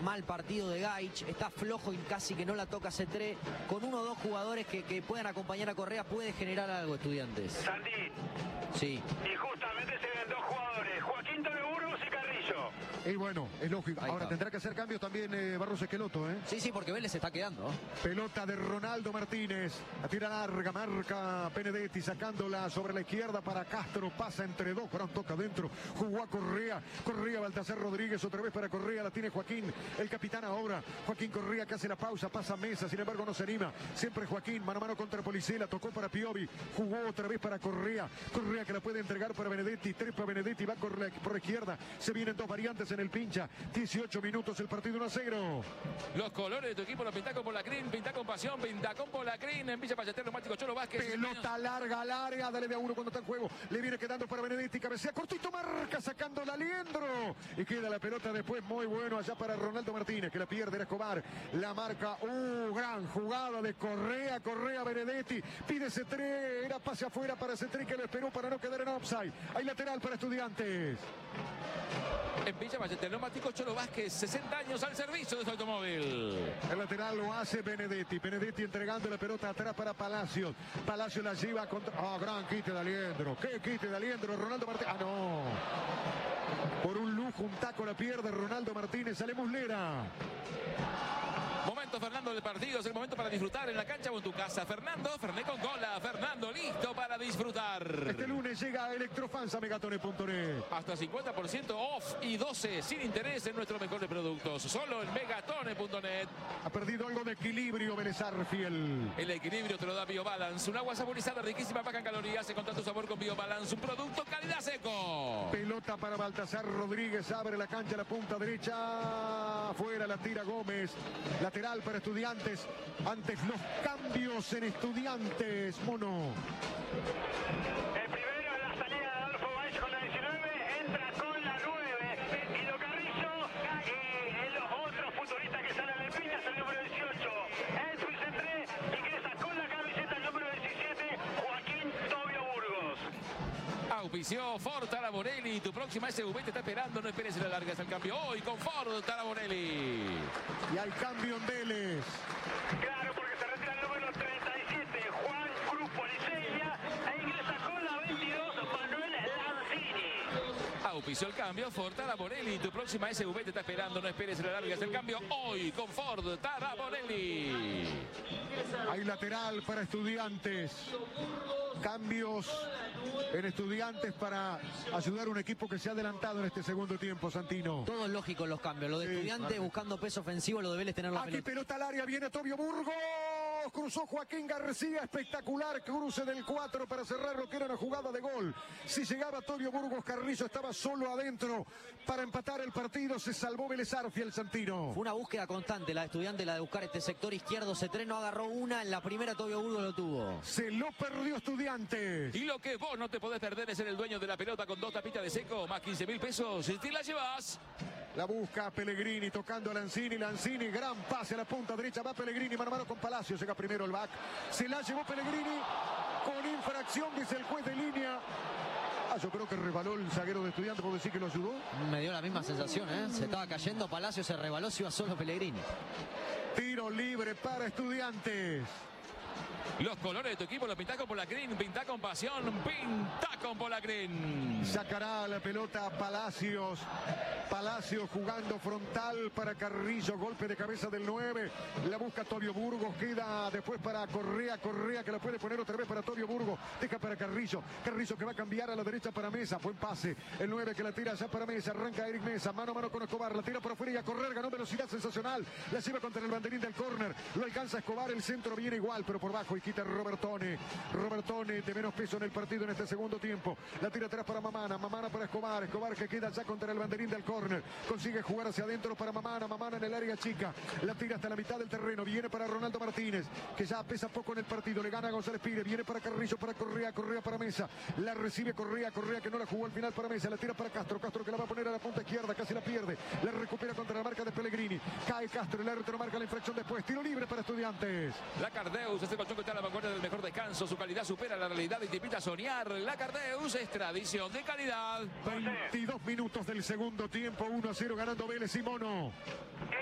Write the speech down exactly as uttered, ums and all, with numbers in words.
mal partido de Gaich, está flojo y casi que no la toca Cetré. Con uno o dos jugadores que, que puedan acompañar a Correa puede generar algo, Estudiantes. Santi. Sí. Y justamente se ven dos jugadores, Joaquín Toro Burgos y Carrillo. Y bueno, es lógico. Ahí Ahora está. tendrá que hacer cambios también eh, Barros Esqueloto, ¿eh? Sí, sí, porque Vélez se está quedando. Pelota de Ronaldo Martínez. La tira larga, marca Benedetti sacándola sobre la izquierda para Castro. Pasa entre dos, Gran toca adentro. Jugó a Correa. Correa, Baltasar Rodríguez otra vez para Correa. La tiene Joaquín, el capitán ahora. Joaquín Correa que hace la pausa, pasa a Mesa. Sin embargo, no se anima. Siempre Joaquín, mano a mano contra Policela. Tocó para Piovi. Jugó otra vez para Correa. Correa que la puede entregar para Benedetti. Trepa Benedetti, va por la, por la izquierda. Se vienen dos variantes en el pincha. dieciocho minutos el partido uno a cero. Los colores de tu equipo los pintá con Polacrín, pintá con pasión, pintá con Polacrín. En Villa Payater, neumático Cholo Vázquez. Pelota larga, larga, dale de a uno cuando está en juego. Le viene quedando para Benedetti, cabecea cortito, marca, sacando la Liendro. Y queda la pelota después, muy bueno allá para Ronaldo Martínez, que la pierde era Escobar. La marca, uh, gran jugada de Correa, Correa, Benedetti. Pide Cetré, era pase afuera para Cetré, que lo esperó para no quedar en offside. Hay lateral para Estudiantes. En Villa Payater, neumático Cholo Vázquez, sesenta años al servicio de su automóvil. El lateral lo hace Benedetti. Benedetti entregando la pelota atrás para Palacios. Palacios la lleva contra... Ah, oh, gran quite de Aliendro. ¿Qué quite de Aliendro? Ronaldo Martínez. Ah, no. Por un lujo, un taco la pierde Ronaldo Martínez. Sale Muslera. Momento, Fernando, del partido. Es el momento para disfrutar en la cancha o en tu casa. Fernando, Ferné con cola. Fernando, listo para disfrutar. Este lunes llega a Electrofans a megatone punto net. Hasta cincuenta por ciento off y doce sin interés en nuestros mejores productos. Solo en megatone punto net. Ha perdido algo de equilibrio Vélez Sarsfield. El equilibrio te lo da BioBalance. Un agua saborizada, riquísima, baja en calorías. Encontrá tu sabor con BioBalance. Un producto calidad seco. Pelota para Baltasar Rodríguez. Abre la cancha, la punta derecha. Afuera la tira Gómez. Lateral para Estudiantes. Antes los cambios en Estudiantes. Mono. El primero, la salida de Adolfo Baez con la diecinueve, entra con la nueve. Guido Carrillo y los otros futbolistas que salen del Piña es el número dieciocho. Edwin Cetré ingresa con la camiseta el número diecisiete, Joaquín Tobio Burgos. Auspició Ford Taraborelli. Tu próxima S U V te está esperando. No esperes la larga. Es el cambio hoy con Ford Taraborelli. Y hay cambio en Vélez. Claro, porque se retira el número treinta y siete, Juan Cruz Policeña, e ingresa con la veintidós, Manuel Lanzini. Auspició el cambio Ford Taraborelli. Tu próxima S U V te está esperando. No esperes la larga. Es el cambio hoy con Ford Taraborelli. Hay lateral para Estudiantes. Cambios en Estudiantes para ayudar a un equipo que se ha adelantado en este segundo tiempo, Santino. Todo es lógico en los cambios. Lo de Sí, Estudiantes claro. buscando peso ofensivo, lo de Vélez tener la Aquí pelota. pelota al área, viene Tobio Burgos, cruzó Joaquín García, espectacular cruce del cuatro para cerrar lo que era una jugada de gol. Si llegaba Tobio Burgos, Carrillo estaba solo adentro para empatar el partido, se salvó Vélez Sarsfield, Santino. Fue una búsqueda constante la de Estudiantes, la de buscar este sector izquierdo. Cetré no agarró una, en la primera Tobio Burgos lo tuvo. Se lo perdió Estudiantes. Y lo que vos no te podés perder es ser el dueño de la pelota con dos tapitas de seco, más quince mil pesos. Si te la llevas. La busca Pellegrini tocando a Lanzini, Lanzini, gran pase a la punta derecha, va Pellegrini mano a mano con Palacio, llega primero el back, se la llevó Pellegrini con infracción, dice el juez de línea. Ah, yo creo que rebaló el zaguero de Estudiantes, ¿puedo decir que lo ayudó? Me dio la misma sensación, ¿eh? Se estaba cayendo, Palacio se rebaló, se iba solo Pellegrini. Tiro libre para Estudiantes. Los colores de tu equipo los pintá con Polacrín, pintá con pasión, pintá con Polacrín. Sacará la pelota Palacios. Palacios jugando frontal para Carrillo. Golpe de cabeza del nueve. La busca Tobio Burgos. Queda después para Correa. Correa que la puede poner otra vez para Tobio Burgos. Deja para Carrillo. Carrillo que va a cambiar a la derecha para Mesa. Buen pase. El nueve que la tira ya para Mesa. Arranca Eric Mesa. Mano a mano con Escobar. La tira por afuera y a correr. Ganó velocidad sensacional. La lleva contra el banderín del córner. Lo alcanza Escobar. El centro viene igual, pero por bajo. Y quita Robertone. Robertone de menos peso en el partido en este segundo tiempo. La tira atrás para Mamana. Mamana para Escobar. Escobar que queda ya contra el banderín del córner. Consigue jugar hacia adentro para Mamana. Mamana en el área chica. La tira hasta la mitad del terreno. Viene para Ronaldo Martínez, que ya pesa poco en el partido. Le gana a González Pires. Viene para Carrillo, para Correa. Correa para Mesa. La recibe Correa. Correa que no la jugó al final para Mesa. La tira para Castro. Castro que la va a poner a la punta izquierda. Casi la pierde. La recupera contra la marca de Pellegrini. Cae Castro. El árbitro marca la infracción después. Tiro libre para Estudiantes. La Cardeus es el colchón que está a la vanguardia del mejor descanso. Su calidad supera la realidad y te invita a soñar. La Cardeus es tradición de calidad. veintidós minutos del segundo tiempo. uno a cero ganando Vélez y Mono.